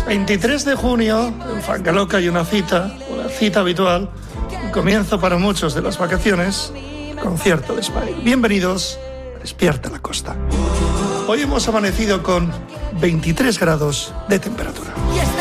23 de junio, en Fangaloca hay una cita habitual, un comienzo para muchos de las vacaciones, concierto de Smile. Bienvenidos a Despierta la Costa. Hoy hemos amanecido con 23 grados de temperatura.